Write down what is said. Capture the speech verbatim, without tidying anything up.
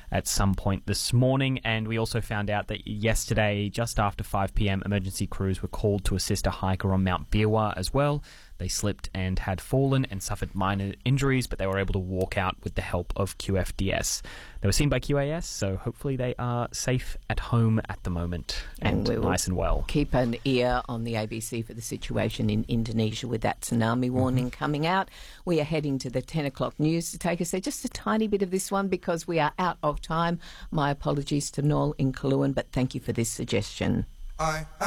at some point this morning. And we also found out that yesterday, just after five p.m, emergency crews were called to assist a hiker on Mount Biwa as well. They slipped and had fallen and suffered minor injuries, but they were able to walk out with the help of Q F D S. They were seen by Q A S, so hopefully they are safe at home at the moment and, and we will nice and well. Keep an ear on the A B C for the situation in Indonesia with that tsunami warning mm-hmm. coming out. We are heading to the ten o'clock news to take us there. Just a tiny bit of this one because we are out of time. My apologies to Noel in Kaluan, but thank you for this suggestion. I, I